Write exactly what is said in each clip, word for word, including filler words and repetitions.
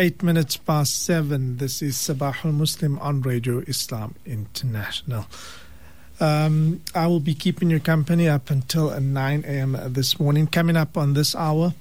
Eight minutes past seven. This is Sabahul Muslim on Radio Islam International. Um, I will be keeping you company up until nine a.m. this morning. Coming up on this hour,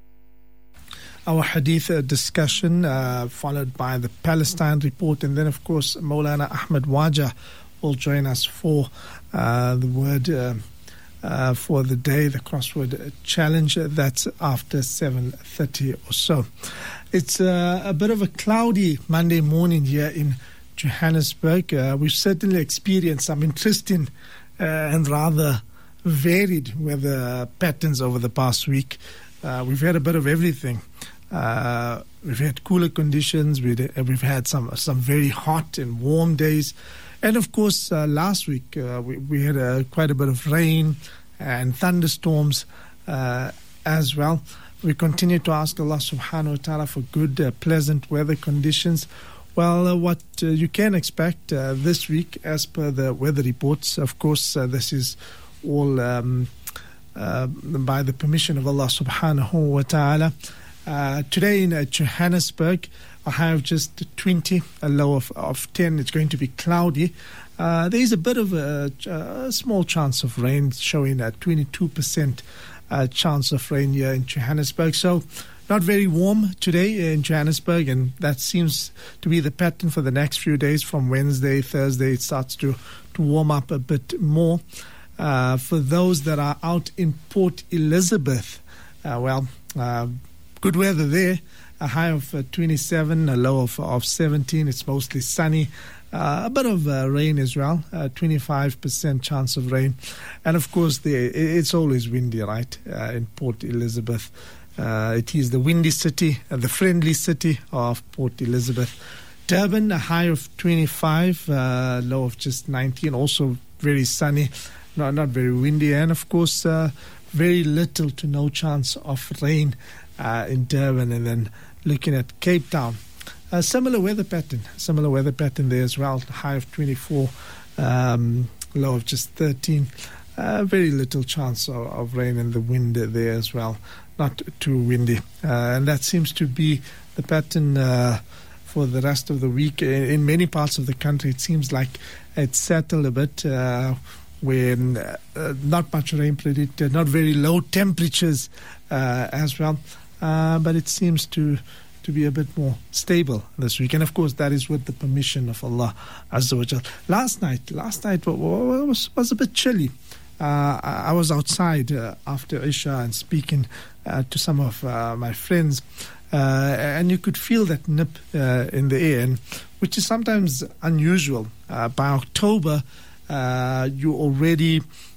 our hadith discussion, uh, followed by the Palestine report, and then, of course, Maulana Ahmed Wajah will join us for uh, the word uh, uh, for the day, the crossword challenge. That's after seven thirty or so. It's uh, a bit of a cloudy Monday morning here in Johannesburg. Uh, we've certainly experienced some interesting uh, and rather varied weather patterns over the past week. Uh, we've had a bit of everything. Uh, we've had cooler conditions. We've, we've had some some very hot and warm days. And, of course, uh, last week uh, we, we had uh, quite a bit of rain and thunderstorms uh, as well. We continue to ask Allah subhanahu wa ta'ala for good, uh, pleasant weather conditions. Well, uh, what uh, you can expect uh, this week, as per the weather reports, of course, uh, this is all um, uh, by the permission of Allah subhanahu wa ta'ala. Uh, today in uh, Johannesburg, a high of just twenty, a low of, of ten. It's going to be cloudy. Uh, there is a bit of a, a small chance of rain, showing a twenty-two percent uh, chance of rain here in Johannesburg. So not very warm today in Johannesburg, and that seems to be the pattern for the next few days. From Wednesday, Thursday, it starts to, to warm up a bit more. Uh, for those that are out in Port Elizabeth, uh, well, uh, good weather there. A high of uh, twenty-seven, a low of, of seventeen. It's mostly sunny. Uh, a bit of uh, rain as well, uh, twenty-five percent chance of rain. And, of course, the, it's always windy, right, uh, in Port Elizabeth. Uh, it is the windy city, uh, the friendly city of Port Elizabeth. Durban, a high of twenty-five, uh, low of just nineteen. Also very sunny, not, not very windy. And, of course, uh, very little to no chance of rain uh, in Durban. And then looking at Cape Town, a similar weather pattern, similar weather pattern there as well. High of twenty-four, um, low of just thirteen. Uh, very little chance of, of rain, and the wind there as well, not too windy. Uh, and that seems to be the pattern uh, for the rest of the week. In, in many parts of the country, it seems like it's settled a bit, uh, when uh, not much rain predicted, not very low temperatures uh, as well. Uh, but it seems to to be a bit more stable this week. And, of course, that is with the permission of Allah Azza wa Jal. Last night, last night was, was a bit chilly. Uh, I was outside uh, after Isha and speaking uh, to some of uh, my friends, uh, and you could feel that nip uh, in the air, and, which is sometimes unusual. Uh, by October, uh, you're already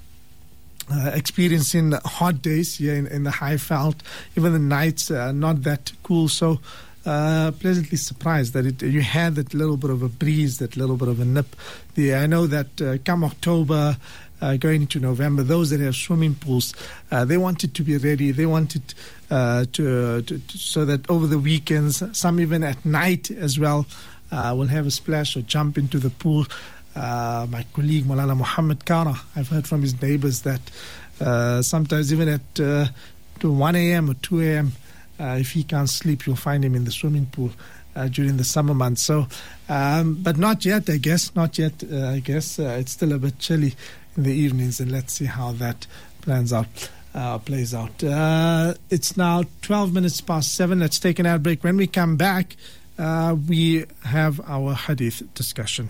uh, experiencing hot days here in, in the Highveld. Even the nights are not that cool, so uh, pleasantly surprised that it, you had that little bit of a breeze, that little bit of a nip there. I know that uh, come October, Uh, going into November, those that have swimming pools, uh, they wanted to be ready. They wanted uh, to, to, to so that over the weekends, some even at night as well, uh, will have a splash or jump into the pool. Uh, my colleague Maulana Muhammad Kara, I've heard from his neighbors that uh, sometimes even at uh, to one a.m. or two a.m., uh, if he can't sleep, you'll find him in the swimming pool Uh, during the summer months. So, um, but not yet, I guess, not yet, uh, I guess. Uh, it's still a bit chilly in the evenings, and let's see how that plans out, uh, plays out. Uh, it's now twelve minutes past seven. Let's take an ad break. When we come back, uh, we have our hadith discussion.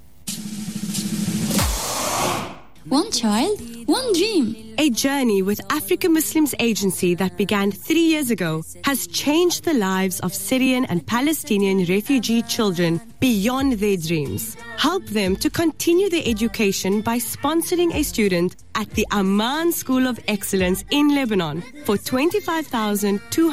One child, one dream. A journey with Africa Muslims Agency that began three years ago has changed the lives of Syrian and Palestinian refugee children beyond their dreams. Help them to continue their education by sponsoring a student at the Amman School of Excellence in Lebanon for twenty-five thousand two hundred